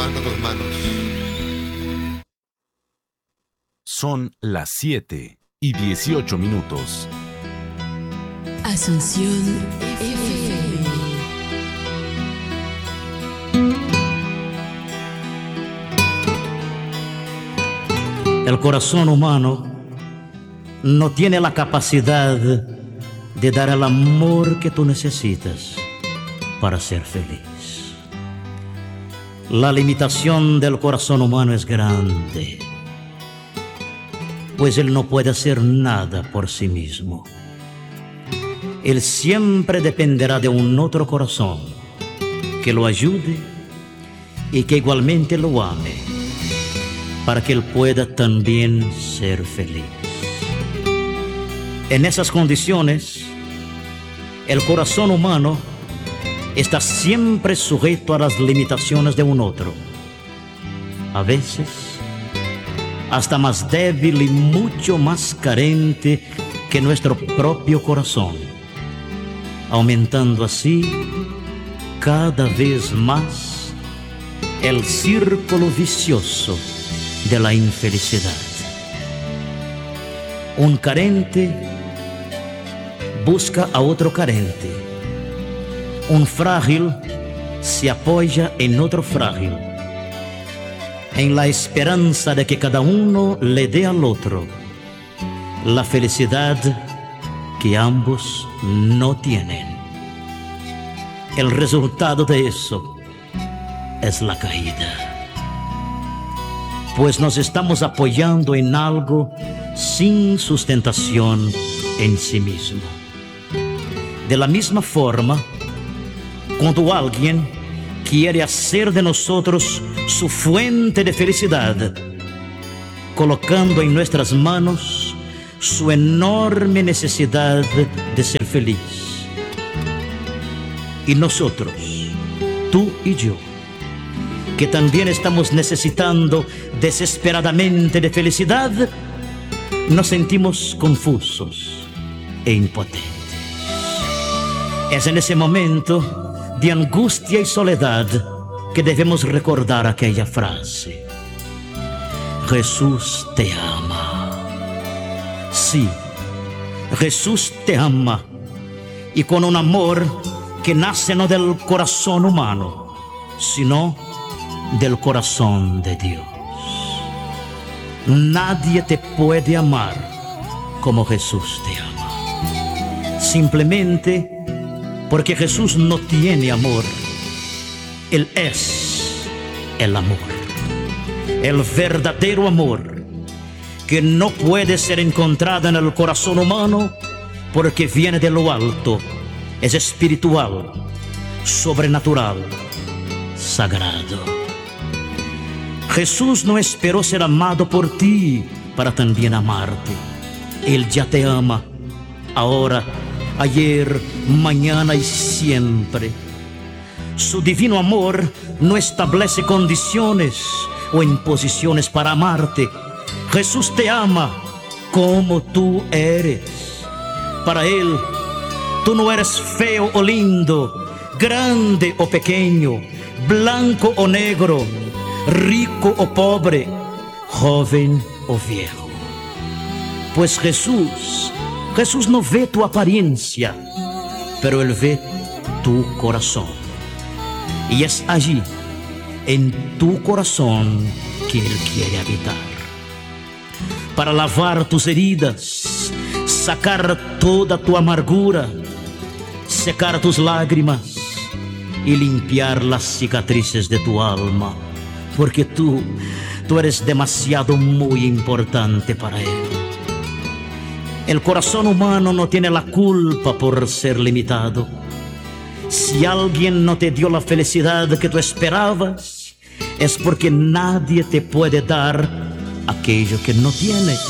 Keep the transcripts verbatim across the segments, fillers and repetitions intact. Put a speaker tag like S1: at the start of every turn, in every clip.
S1: levanta tus manos.
S2: Son las siete y dieciocho minutos.
S3: Asunción F M.
S4: El corazón humano no tiene la capacidad de dar el amor que tú necesitas para ser feliz. La limitación del corazón humano es grande, pues él no puede hacer nada por sí mismo. Él siempre dependerá de un otro corazón que lo ayude y que igualmente lo ame, para que él pueda también ser feliz. En esas condiciones, el corazón humano está siempre sujeto a las limitaciones de un otro, a veces hasta más débil y mucho más carente que nuestro propio corazón, aumentando así cada vez más el círculo vicioso de la infelicidad. Un carente busca a otro carente. Un frágil se apoya en otro frágil, en la esperanza de que cada uno le dé al otro la felicidad que ambos no tienen. El resultado de eso es la caída, pues nos estamos apoyando en algo sin sustentación en sí mismo. De la misma forma, cuando alguien quiere hacer de nosotros su fuente de felicidad, colocando en nuestras manos su enorme necesidad de ser feliz, y nosotros, tú y yo, que también estamos necesitando desesperadamente de felicidad, nos sentimos confusos e impotentes. Es en ese momento de angustia y soledad que debemos recordar aquella frase: Jesús te ama. Sí, Jesús te ama, y con un amor que nace no del corazón humano, sino del corazón de Dios. Nadie te puede amar como Jesús te ama, simplemente porque Jesús no tiene amor. Él es el amor, el verdadero amor, que no puede ser encontrado en el corazón humano porque viene de lo alto, es espiritual, sobrenatural, sagrado. Jesús no esperó ser amado por ti para también amarte. Él ya te ama, ahora, ayer, mañana y siempre. Su divino amor no establece condiciones o imposiciones para amarte. Jesús te ama como tú eres. Para Él, tú no eres feo o lindo, grande o pequeño, blanco o negro, rico o pobre, joven o viejo. Pues Jesús, Jesús no ve tu apariencia, pero Él ve tu corazón. Y es allí, en tu corazón, que Él quiere habitar, para lavar tus heridas, sacar toda tu amargura, secar tus lágrimas y limpiar las cicatrices de tu alma, porque tú, tú eres demasiado muy importante para Él. El corazón humano no tiene la culpa por ser limitado. Si alguien no te dio la felicidad que tú esperabas, es porque nadie te puede dar aquello que no tienes.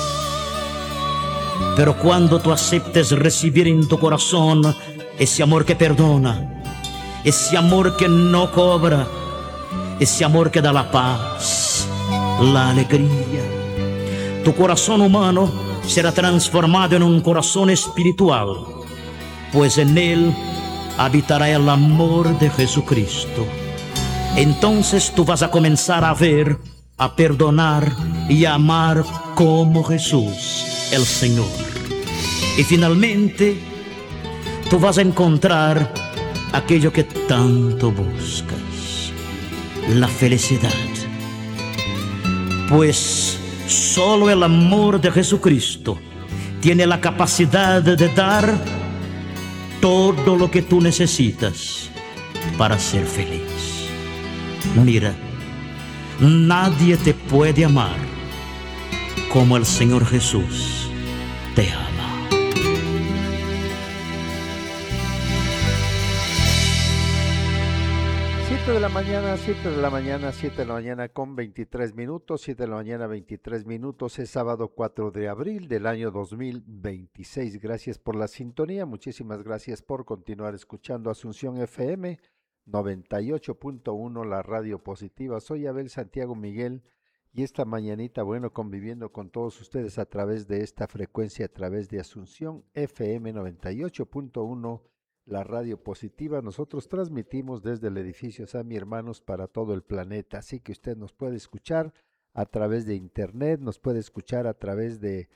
S4: Pero cuando tú aceptes recibir en tu corazón ese amor que perdona, ese amor que no cobra, ese amor que da la paz, la alegría, tu corazón humano será transformado en un corazón espiritual, pues en él habitará el amor de Jesucristo, entonces tú vas a comenzar a ver, a perdonar y a amar como Jesús, el Señor. Y finalmente, tú vas a encontrar aquello que tanto buscas, la felicidad. Pues solo el amor de Jesucristo tiene la capacidad de dar todo lo que tú necesitas para ser feliz. Mira, nadie te puede amar como el Señor Jesús te ama.
S1: siete de la mañana, siete de la mañana, siete de la mañana con veintitrés minutos, siete de la mañana, veintitrés minutos, es sábado cuatro de abril del año dos mil veintiséis. Gracias por la sintonía, muchísimas gracias por continuar escuchando Asunción F M noventa y ocho punto uno, la radio positiva. Soy Abel Santiago Miguel y esta mañanita, bueno, conviviendo con todos ustedes a través de esta frecuencia, a través de Asunción F M noventa y ocho punto uno, la radio positiva. Nosotros transmitimos desde el edificio Sami Hermanos para todo el planeta, así que usted nos puede escuchar a través de internet, nos puede escuchar a través de,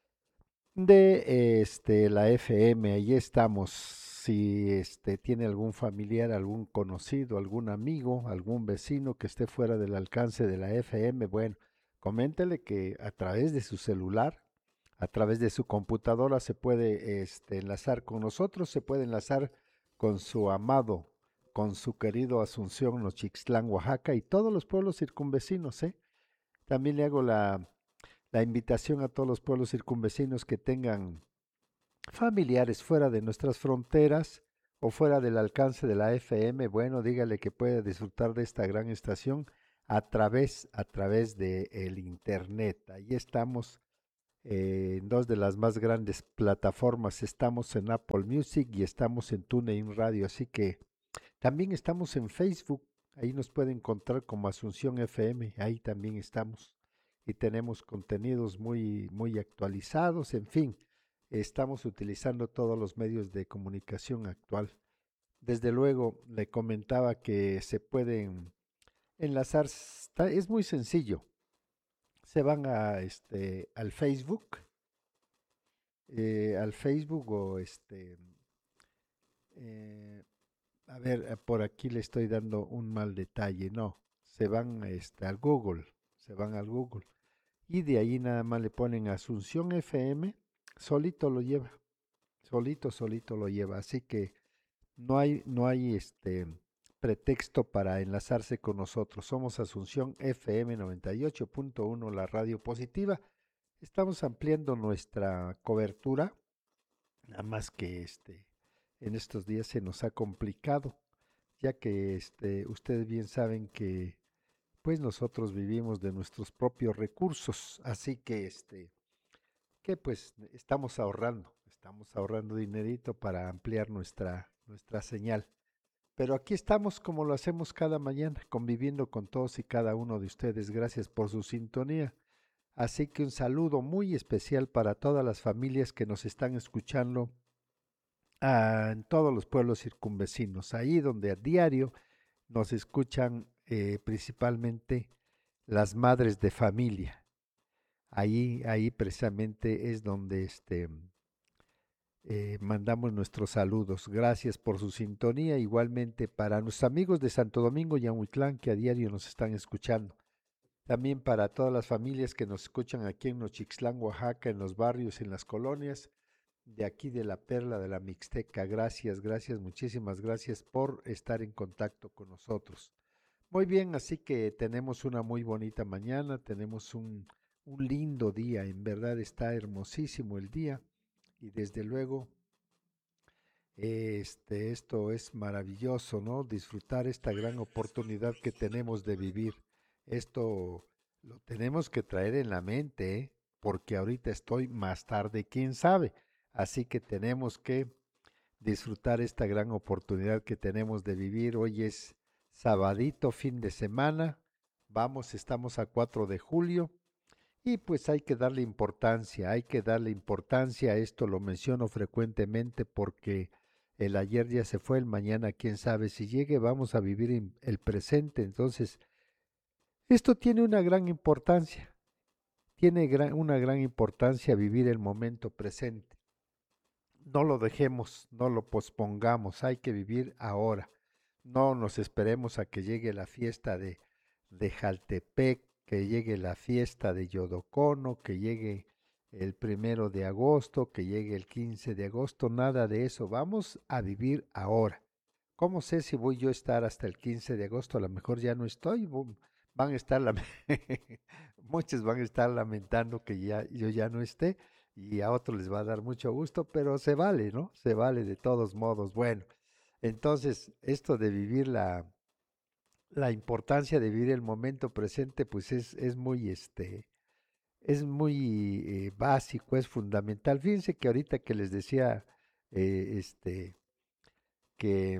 S1: de este, la F M, ahí estamos. Si este, tiene algún familiar, algún conocido, algún amigo, algún vecino que esté fuera del alcance de la F M, bueno, coméntele que a través de su celular, a través de su computadora se puede este, enlazar con nosotros, se puede enlazar con su amado, con su querido Asunción, Nochixtlán, Oaxaca y todos los pueblos circunvecinos, ¿eh? También le hago la, la invitación a todos los pueblos circunvecinos que tengan familiares fuera de nuestras fronteras o fuera del alcance de la F M, bueno, dígale que puede disfrutar de esta gran estación a través, a través de el internet. Ahí estamos eh, en dos de las más grandes plataformas. Estamos en Apple Music y estamos en TuneIn Radio, así que también estamos en Facebook. Ahí nos puede encontrar como Asunción F M, ahí también estamos y tenemos contenidos muy, muy actualizados, en fin. Estamos utilizando todos los medios de comunicación actual. Desde luego, le comentaba que se pueden enlazar, es muy sencillo. Se van a este al Facebook, eh, al Facebook o este, eh, a ver, por aquí le estoy dando un mal detalle, no, se van este, al Google, se van al Google y de ahí nada más le ponen Asunción F M. Solito lo lleva, solito, solito lo lleva, así que no hay, no hay este pretexto para enlazarse con nosotros. Somos Asunción F M noventa y ocho punto uno, la radio positiva. Estamos ampliando nuestra cobertura, nada más que este en estos días se nos ha complicado, ya que este ustedes bien saben que pues nosotros vivimos de nuestros propios recursos, así que este que pues estamos ahorrando, estamos ahorrando dinerito para ampliar nuestra, nuestra señal. Pero aquí estamos como lo hacemos cada mañana, conviviendo con todos y cada uno de ustedes. Gracias por su sintonía. Así que un saludo muy especial para todas las familias que nos están escuchando ah, en todos los pueblos circunvecinos, ahí donde a diario nos escuchan eh, principalmente las madres de familia. Ahí, ahí precisamente es donde este, eh, mandamos nuestros saludos. Gracias por su sintonía. Igualmente para nuestros amigos de Santo Domingo y Ahuitlán que a diario nos están escuchando. También para todas las familias que nos escuchan aquí en Nochixtlán, Oaxaca, en los barrios, en las colonias, de aquí de la Perla de la Mixteca. Gracias, gracias, muchísimas gracias por estar en contacto con nosotros. Muy bien, así que tenemos una muy bonita mañana, tenemos un... Un lindo día, en verdad está hermosísimo el día y desde luego este, esto es maravilloso, ¿no? Disfrutar esta gran oportunidad que tenemos de vivir. Esto lo tenemos que traer en la mente, ¿eh? Porque ahorita estoy más tarde, quién sabe. Así que tenemos que disfrutar esta gran oportunidad que tenemos de vivir. Hoy es sabadito, fin de semana. Vamos, estamos a cuatro de julio. Y pues hay que darle importancia, hay que darle importancia a esto, lo menciono frecuentemente porque el ayer ya se fue, el mañana quién sabe si llegue, vamos a vivir el presente. Entonces, esto tiene una gran importancia, tiene gran, una gran importancia vivir el momento presente. No lo dejemos, no lo pospongamos, hay que vivir ahora. No nos esperemos a que llegue la fiesta de, de Jaltepec, que llegue la fiesta de Yodocono, que llegue el primero de agosto, que llegue el quince de agosto, nada de eso. Vamos a vivir ahora. ¿Cómo sé si voy yo a estar hasta el quince de agosto? A lo mejor ya no estoy. Van a estar, muchos van a estar lamentando que ya, yo ya no esté y a otros les va a dar mucho gusto, pero se vale, ¿no? Se vale de todos modos. Bueno, entonces esto de vivir la, la importancia de vivir el momento presente, pues es, es muy, este, es muy eh, básico, es fundamental. Fíjense que ahorita que les decía, eh, este, que,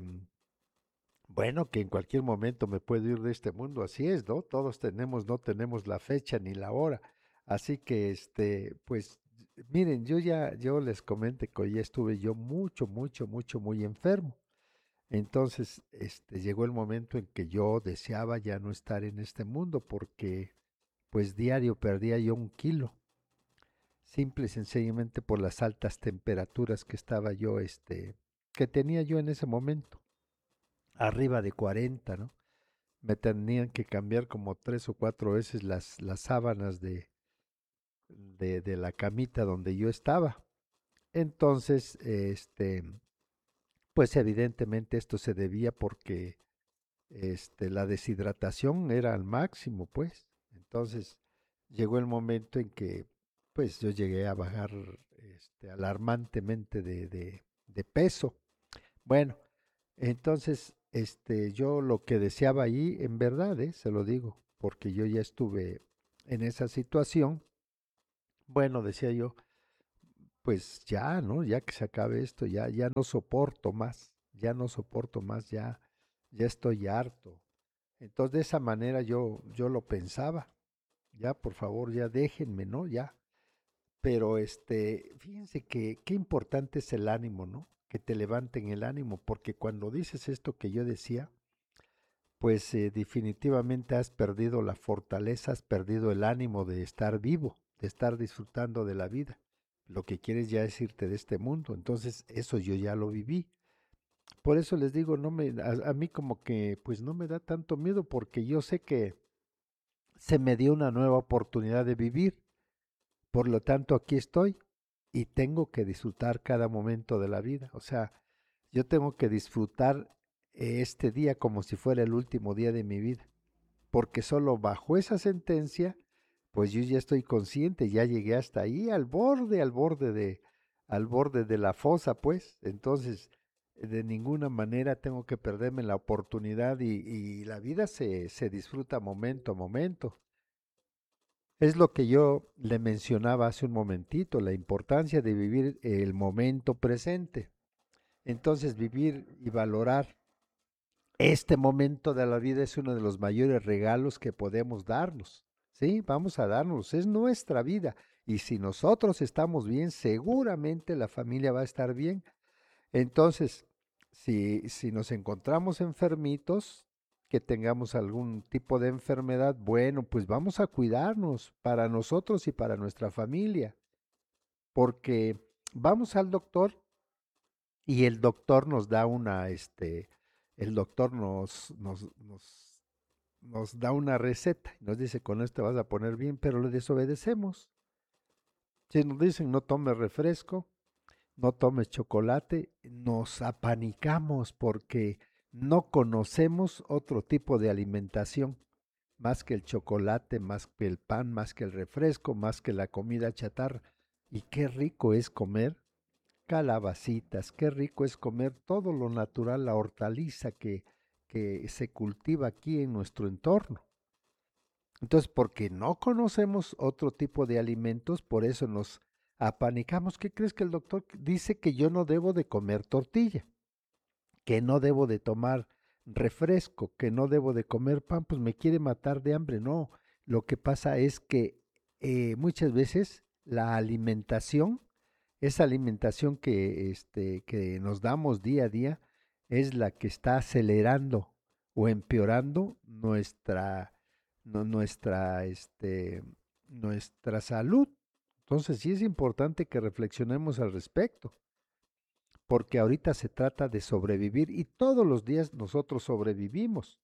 S1: bueno, que en cualquier momento me puedo ir de este mundo, así es, ¿no? Todos tenemos, no tenemos la fecha ni la hora. Así que, este, pues, miren, yo ya, yo les comenté que ya estuve yo mucho, mucho, mucho, muy enfermo. Entonces, este, llegó el momento en que yo deseaba ya no estar en este mundo porque, pues, diario perdía yo un kilo, simple y sencillamente por las altas temperaturas que estaba yo, este, que tenía yo en ese momento, arriba de cuarenta, ¿no? Me tenían que cambiar como tres o cuatro veces las, las sábanas de, de, de la camita donde yo estaba. Entonces, este, pues evidentemente esto se debía porque este, la deshidratación era al máximo, pues. Entonces llegó el momento en que, pues yo llegué a bajar este, alarmantemente de, de, de peso. Bueno, entonces, este, yo lo que deseaba ahí, en verdad, eh, se lo digo, porque yo ya estuve en esa situación. Bueno, decía yo, pues ya, ¿no? Ya que se acabe esto, ya, ya no soporto más, ya no soporto más, ya, ya estoy harto. Entonces, de esa manera yo, yo lo pensaba. Ya, por favor, ya déjenme, ¿no? Ya. Pero este, fíjense que qué importante es el ánimo, ¿no? Que te levanten el ánimo, porque cuando dices esto que yo decía, pues eh, definitivamente has perdido la fortaleza, has perdido el ánimo de estar vivo, de estar disfrutando de la vida. Lo que quieres ya es irte de este mundo. Entonces, eso yo ya lo viví. Por eso les digo, no me, a, a mí como que pues no me da tanto miedo porque yo sé que se me dio una nueva oportunidad de vivir. Por lo tanto, aquí estoy y tengo que disfrutar cada momento de la vida. O sea, yo tengo que disfrutar este día como si fuera el último día de mi vida. Porque solo bajo esa sentencia, pues yo ya estoy consciente, ya llegué hasta ahí, al borde, al borde de, al borde de la fosa, pues. Entonces, de ninguna manera tengo que perderme la oportunidad y, y la vida se, se disfruta momento a momento. Es lo que yo le mencionaba hace un momentito, la importancia de vivir el momento presente. Entonces, vivir y valorar este momento de la vida es uno de los mayores regalos que podemos darnos. Sí, vamos a darnos, es nuestra vida. Y si nosotros estamos bien, seguramente la familia va a estar bien. Entonces, si, si nos encontramos enfermitos, que tengamos algún tipo de enfermedad, bueno, pues vamos a cuidarnos para nosotros y para nuestra familia, porque vamos al doctor y el doctor nos da una, este, el doctor nos, nos, nos, nos da una receta y nos dice, con esto vas a poner bien, pero le desobedecemos. Si nos dicen no tome refresco, no tomes chocolate, nos apanicamos porque no conocemos otro tipo de alimentación, más que el chocolate, más que el pan, más que el refresco, más que la comida chatarra. Y qué rico es comer calabacitas, qué rico es comer todo lo natural, la hortaliza que, que se cultiva aquí en nuestro entorno. Entonces, porque no conocemos otro tipo de alimentos, por eso nos apanicamos. ¿Qué crees que el doctor dice que yo no debo de comer tortilla? Que no debo de tomar refresco, que no debo de comer pan, pues me quiere matar de hambre. No, lo que pasa es que eh, muchas veces la alimentación esa alimentación que, este, que nos damos día a día es la que está acelerando o empeorando nuestra, no- nuestra, este, nuestra salud. Entonces sí es importante que reflexionemos al respecto, porque ahorita se trata de sobrevivir y todos los días nosotros sobrevivimos.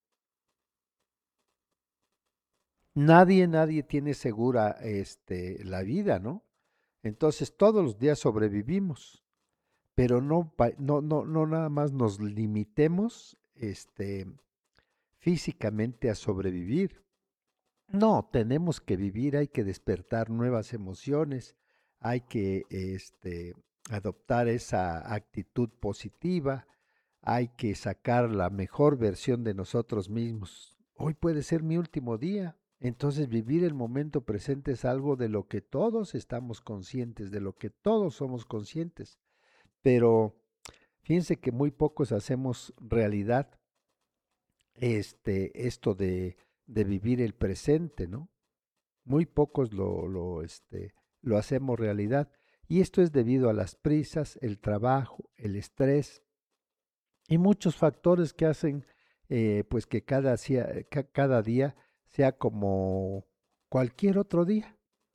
S1: Nadie, nadie tiene segura este, la vida, ¿no? Entonces todos los días sobrevivimos, pero no, pa- no, no, no nada más nos limitemos este, físicamente a sobrevivir. No, tenemos que vivir, hay que despertar nuevas emociones, hay que este, adoptar esa actitud positiva, hay que sacar la mejor versión de nosotros mismos. Hoy puede ser mi último día, entonces vivir el momento presente es algo de lo que todos estamos conscientes, de lo que todos somos conscientes, pero fíjense que muy pocos hacemos realidad este, esto de, de vivir el presente, ¿no? Muy pocos lo, lo, este, lo hacemos realidad. Y esto es debido a las prisas, el trabajo, el estrés y muchos factores que hacen eh, pues que cada, cia- ca- cada día sea como cualquier otro día.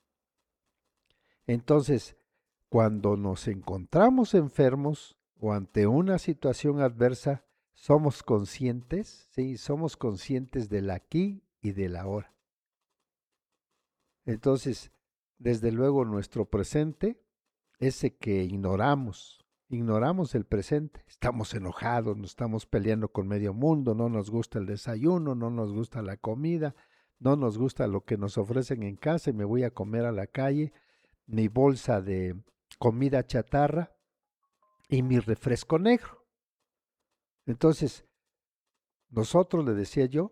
S1: Entonces, cuando nos encontramos enfermos o ante una situación adversa, somos conscientes, sí, somos conscientes del aquí y del ahora. Entonces, desde luego nuestro presente, ese que ignoramos, ignoramos el presente, estamos enojados, nos estamos peleando con medio mundo, no nos gusta el desayuno, no nos gusta la comida, no nos gusta lo que nos ofrecen en casa y me voy a comer a la calle, mi bolsa de comida chatarra y mi refresco negro. Entonces, nosotros, le decía yo,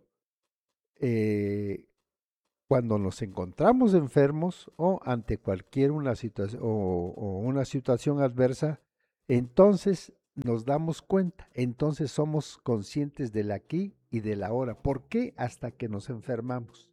S1: eh, cuando nos encontramos enfermos o ante cualquier una situación o, o una situación adversa, entonces nos damos cuenta, entonces somos conscientes del aquí y del ahora. ¿Por qué? Hasta que nos enfermamos.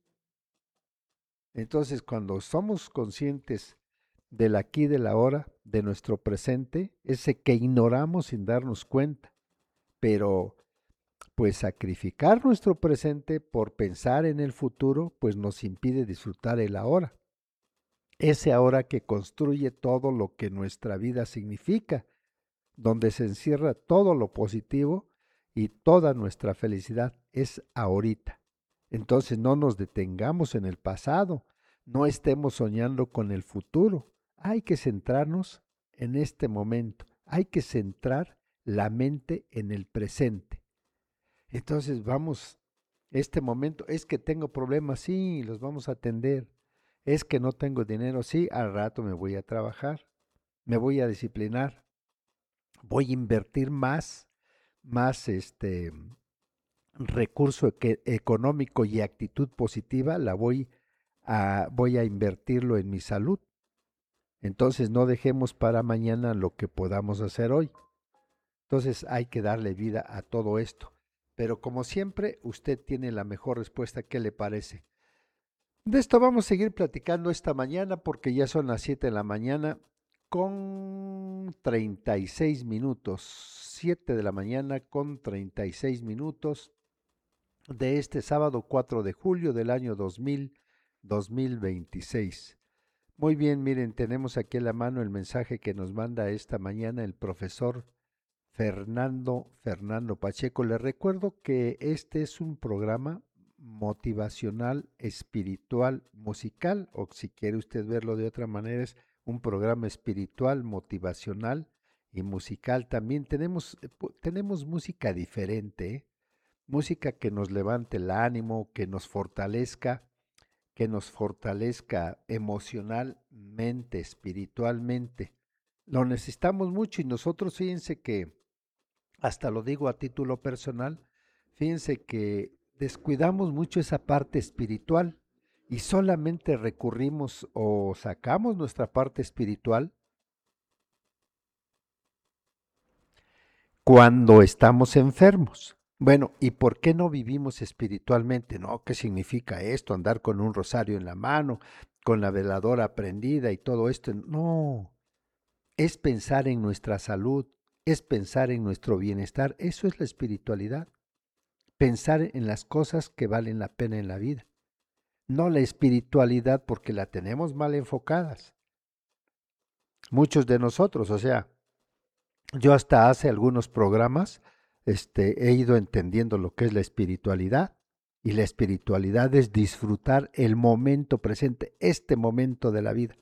S1: Entonces, cuando somos conscientes del aquí y del ahora, de nuestro presente, ese que ignoramos sin darnos cuenta, pero pues sacrificar nuestro presente por pensar en el futuro, pues nos impide disfrutar el ahora. Ese ahora que construye todo lo que nuestra vida significa, donde se encierra todo lo positivo y toda nuestra felicidad es ahorita. Entonces no nos detengamos en el pasado, no estemos soñando con el futuro. Hay que centrarnos en este momento, hay que centrar la mente en el presente. Entonces vamos, este momento, es que tengo problemas, sí, los vamos a atender. Es que no tengo dinero, sí, al rato me voy a trabajar, me voy a disciplinar, voy a invertir más, más este recurso que- económico y actitud positiva, la voy a, voy a invertirlo en mi salud. Entonces no dejemos para mañana lo que podamos hacer hoy. Entonces hay que darle vida a todo esto. Pero como siempre, usted tiene la mejor respuesta. ¿Qué le parece? De esto vamos a seguir platicando esta mañana porque ya son las siete de la mañana con treinta y seis minutos. siete de la mañana con treinta y seis minutos de este sábado cuatro de julio del año dos mil, dos mil veintiséis. Muy bien, miren, tenemos aquí a la mano el mensaje que nos manda esta mañana el profesor Fernando Fernando Pacheco. Les recuerdo que este es un programa motivacional, espiritual, musical, o si quiere usted verlo de otra manera, es un programa espiritual, motivacional y musical. También tenemos, eh, pu- tenemos música diferente, ¿eh? Música que nos levante el ánimo, que nos fortalezca, que nos fortalezca emocionalmente, espiritualmente. Lo necesitamos mucho y nosotros fíjense que hasta lo digo a título personal, fíjense que descuidamos mucho esa parte espiritual y solamente recurrimos o sacamos nuestra parte espiritual cuando estamos enfermos. Bueno, ¿y por qué no vivimos espiritualmente? ¿No? ¿Qué significa esto? Andar con un rosario en la mano, con la veladora prendida y todo esto. No, es pensar en nuestra salud, es pensar en nuestro bienestar. Eso es la espiritualidad. Pensar en las cosas que valen la pena en la vida. No la espiritualidad porque la tenemos mal enfocadas. Muchos de nosotros, o sea, yo hasta hace algunos programas este, he ido entendiendo lo que es la espiritualidad. Y la espiritualidad es disfrutar el momento presente, este momento de la vida.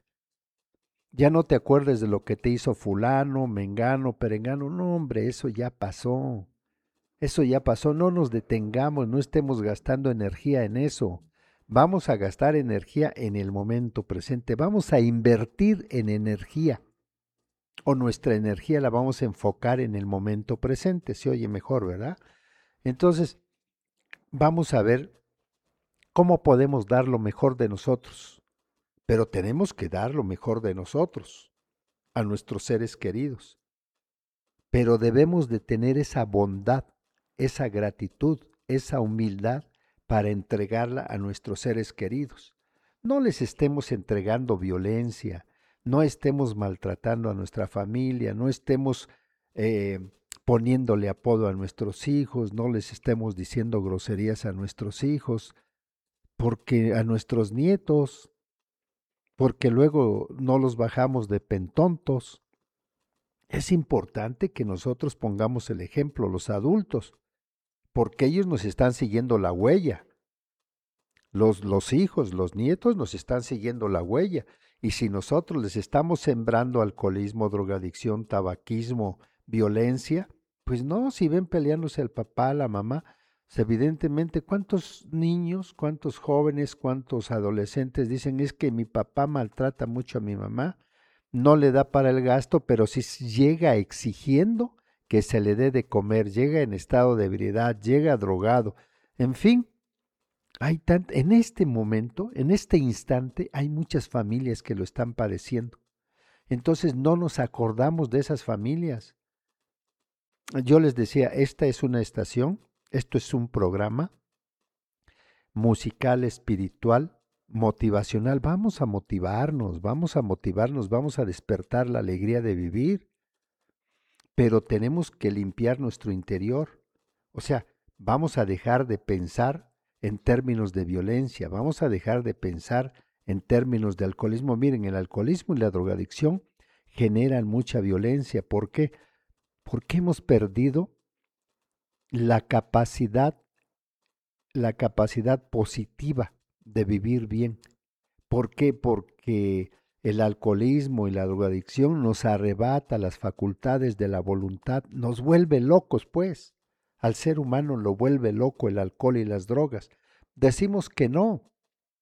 S1: Ya no te acuerdes de lo que te hizo fulano, mengano, perengano. No, hombre, eso ya pasó. Eso ya pasó. No nos detengamos, no estemos gastando energía en eso. Vamos a gastar energía en el momento presente. Vamos a invertir en energía. O nuestra energía la vamos a enfocar en el momento presente. Se oye mejor, ¿verdad? Entonces, vamos a ver cómo podemos dar lo mejor de nosotros. Pero tenemos que dar lo mejor de nosotros a nuestros seres queridos. Pero debemos de tener esa bondad, esa gratitud, esa humildad para entregarla a nuestros seres queridos. No les estemos entregando violencia, no estemos maltratando a nuestra familia, no estemos eh, poniéndole apodo a nuestros hijos, no les estemos diciendo groserías a nuestros hijos, porque a nuestros nietos, porque luego no los bajamos de pentontos. Es importante que nosotros pongamos el ejemplo, los adultos, porque ellos nos están siguiendo la huella. Los, los hijos, los nietos nos están siguiendo la huella. Y si nosotros les estamos sembrando alcoholismo, drogadicción, tabaquismo, violencia, pues no, si ven peleándose el papá, la mamá, pues evidentemente, ¿cuántos niños, cuántos jóvenes, cuántos adolescentes dicen es que mi papá maltrata mucho a mi mamá? No le da para el gasto, pero si llega exigiendo que se le dé de comer, llega en estado de ebriedad, llega drogado, en fin, hay tant- en este momento, en este instante, hay muchas familias que lo están padeciendo. Entonces no nos acordamos de esas familias. Yo les decía, esta es una estación, esto es un programa musical, espiritual, motivacional. Vamos a motivarnos, vamos a motivarnos, vamos a despertar la alegría de vivir, pero tenemos que limpiar nuestro interior. O sea, vamos a dejar de pensar en términos de violencia, vamos a dejar de pensar en términos de alcoholismo. Miren, el alcoholismo y la drogadicción generan mucha violencia. ¿Por qué? Porque hemos perdido la capacidad, la capacidad positiva de vivir bien. ¿Por qué? Porque el alcoholismo y la drogadicción nos arrebata las facultades de la voluntad, nos vuelve locos, pues. Al ser humano lo vuelve loco el alcohol y las drogas. Decimos que no.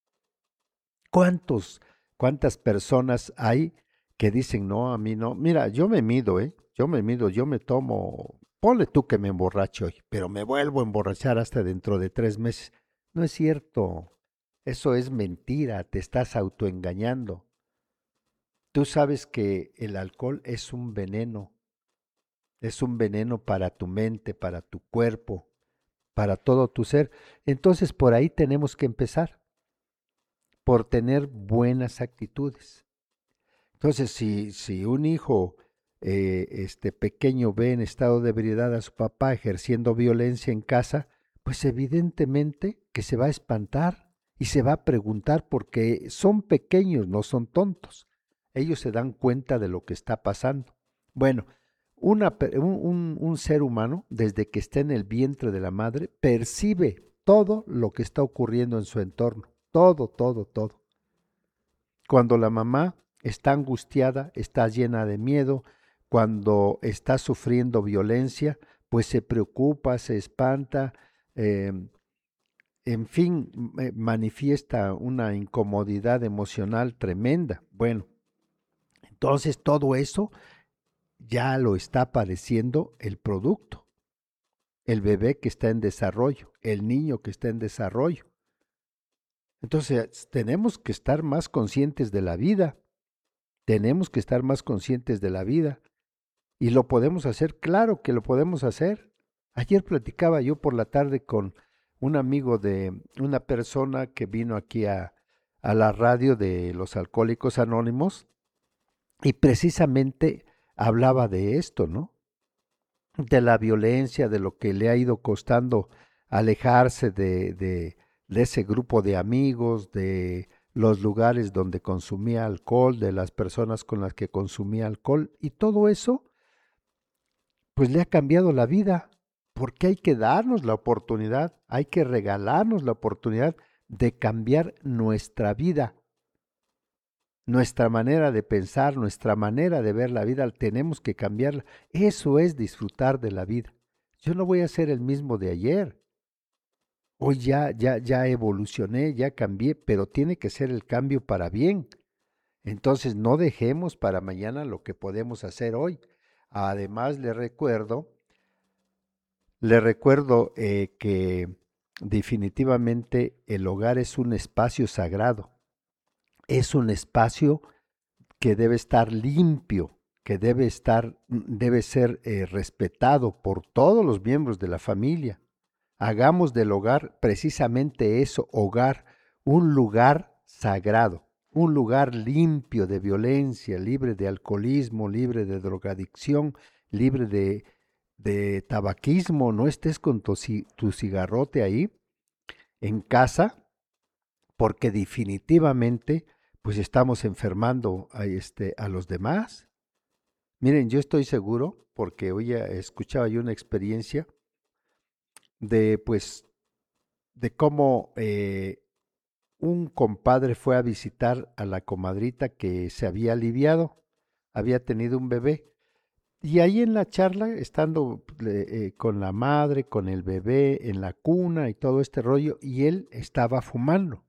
S1: ¿Cuántos, cuántas personas hay que dicen no, a mí no? Mira, yo me mido, ¿eh? Yo me mido, yo me tomo, ponle tú que me emborracho hoy, pero me vuelvo a emborrachar hasta dentro de tres meses. No es cierto. Eso es mentira, te estás autoengañando. Tú sabes que el alcohol es un veneno. Es un veneno para tu mente, para tu cuerpo, para todo tu ser. Entonces por ahí tenemos que empezar, por tener buenas actitudes. Entonces si, si un hijo eh, este pequeño ve en estado de ebriedad a su papá ejerciendo violencia en casa, pues evidentemente que se va a espantar y se va a preguntar porque son pequeños, no son tontos. Ellos se dan cuenta de lo que está pasando. Bueno, Una, un, un, un ser humano, desde que está en el vientre de la madre, percibe todo lo que está ocurriendo en su entorno. Todo, todo, todo. Cuando la mamá está angustiada, está llena de miedo, cuando está sufriendo violencia, pues se preocupa, se espanta, eh, en fin, eh, manifiesta una incomodidad emocional tremenda. Bueno, entonces todo eso ya lo está padeciendo el producto, el bebé que está en desarrollo, el niño que está en desarrollo. Entonces tenemos que estar más conscientes de la vida, tenemos que estar más conscientes de la vida y lo podemos hacer, claro que lo podemos hacer. Ayer platicaba yo por la tarde con un amigo de una persona que vino aquí a, a la radio de los Alcohólicos Anónimos y precisamente hablaba de esto, ¿no? De la violencia, de lo que le ha ido costando alejarse de, de, de ese grupo de amigos, de los lugares donde consumía alcohol, de las personas con las que consumía alcohol, y todo eso, pues le ha cambiado la vida, porque hay que darnos la oportunidad, hay que regalarnos la oportunidad de cambiar nuestra vida, nuestra manera de pensar, nuestra manera de ver la vida, tenemos que cambiarla. Eso es disfrutar de la vida. Yo no voy a ser el mismo de ayer. Hoy ya, ya, ya evolucioné, ya cambié, pero tiene que ser el cambio para bien. Entonces no dejemos para mañana lo que podemos hacer hoy. Además le recuerdo, le recuerdo eh, que definitivamente el hogar es un espacio sagrado. Es un espacio que debe estar limpio, que debe estar, debe ser eh, respetado por todos los miembros de la familia. Hagamos del hogar precisamente eso, hogar, un lugar sagrado, un lugar limpio de violencia, libre de alcoholismo, libre de drogadicción, libre de, de tabaquismo. No estés con tu, tu cigarrote ahí en casa, porque definitivamente pues estamos enfermando a, este, a los demás. Miren, yo estoy seguro, porque hoy escuchaba yo una experiencia de pues de cómo eh, un compadre fue a visitar a la comadrita que se había aliviado, había tenido un bebé. Y ahí en la charla, estando eh, con la madre, con el bebé, en la cuna y todo este rollo, y él estaba fumando.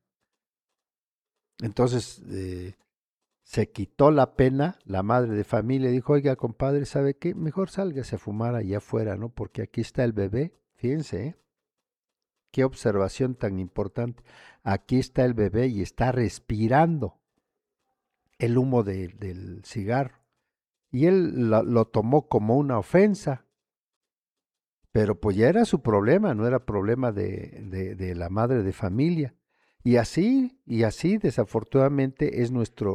S1: Entonces eh, se quitó la pena, la madre de familia dijo, oiga compadre, ¿sabe qué? Mejor sálgase a fumar allá afuera, ¿no? Porque aquí está el bebé, fíjense, ¿eh? Qué observación tan importante. Aquí está el bebé y está respirando el humo de, del cigarro. Y él lo, lo tomó como una ofensa. Pero pues ya era su problema, no era problema de, de, de la madre de familia. Y así, y así desafortunadamente es nuestro,